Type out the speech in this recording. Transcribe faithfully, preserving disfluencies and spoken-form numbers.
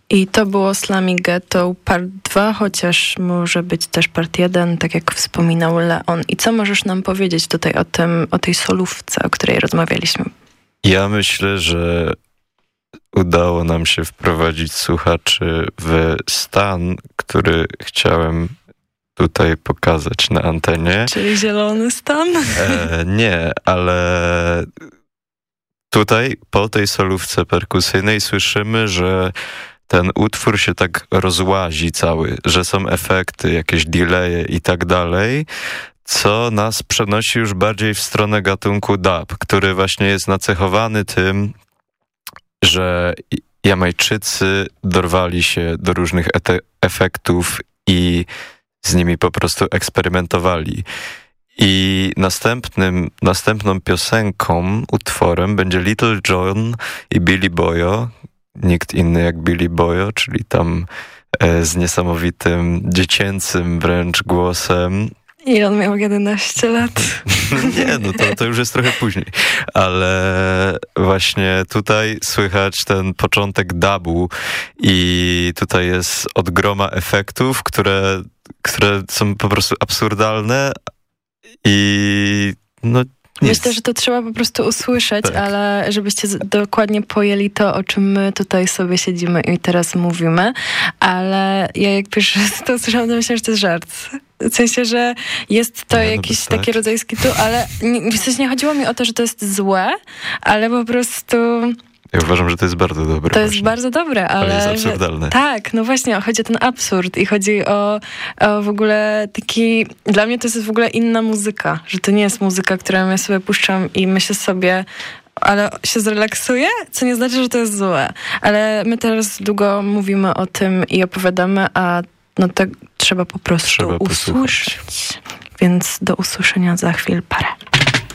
I to było Slummy Ghetto part dwa, chociaż może być też part jeden, tak jak wspominał Leon. I co możesz nam powiedzieć tutaj o tym, o tej solówce, o której rozmawialiśmy? Ja myślę, że udało nam się wprowadzić słuchaczy w stan, który chciałem tutaj pokazać na antenie. Czyli zielony stan? E, nie, ale tutaj po tej solówce perkusyjnej słyszymy, że ten utwór się tak rozłazi cały, że są efekty, jakieś delaye i tak dalej, co nas przenosi już bardziej w stronę gatunku dub, który właśnie jest nacechowany tym, że Jamajczycy dorwali się do różnych ete- efektów i z nimi po prostu eksperymentowali. I następnym, następną piosenką, utworem będzie Little John i Billy Boyo. Nikt inny jak Billy Boyo, czyli tam e, z niesamowitym, dziecięcym wręcz głosem. I on miał jedenaście lat. Nie, no to, to już jest trochę później. Ale właśnie tutaj słychać ten początek dubu i tutaj jest od groma efektów, które, które są po prostu absurdalne i no nic. Myślę, że to trzeba po prostu usłyszeć, tak. Ale żebyście z- dokładnie pojęli to, o czym my tutaj sobie siedzimy i teraz mówimy. Ale ja jak pierwszy raz to usłyszałam, to myślałam, że to jest żart. W sensie, że jest to Nie, no jakiś bez taki tak. rodzaj skitu, ale nie, w sensie nie chodziło mi o to, że to jest złe, ale po prostu Ja uważam, że to jest bardzo dobre. to jest właśnie. bardzo dobre, ale... Ale jest absurdalne. Że, tak, no właśnie, chodzi o ten absurd i chodzi o, o w ogóle taki... Dla mnie to jest w ogóle inna muzyka, że to nie jest muzyka, którą ja sobie puszczam i myślę sobie, ale się zrelaksuję, co nie znaczy, że to jest złe. Ale my teraz długo mówimy o tym i opowiadamy, a no tak trzeba po prostu Trzeba usłyszeć. Więc do usłyszenia za chwilę. Parę.